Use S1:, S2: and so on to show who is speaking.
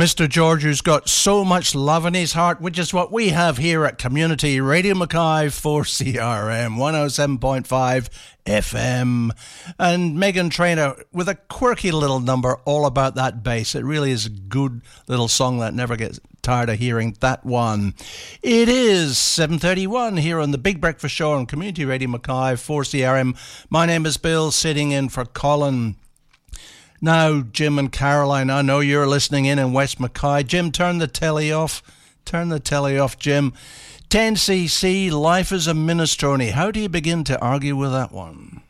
S1: Mr. George, who's got so much love in his heart, which is what we have here at Community Radio Mackay for CRM 107.5 FM. And Megan Trainor with a quirky little number all about that bass. It really is a good little song that never gets tired of hearing that one. It is 7:31 here on the Big Breakfast Show on Community Radio Mackay for CRM. My name is Bill, sitting in for Colin. Now, Jim and Caroline, I know you're listening in West Mackay. Jim, turn the telly off. Turn the telly off, Jim. 10cc, Life is a Minestrone. How do you begin to argue with that one?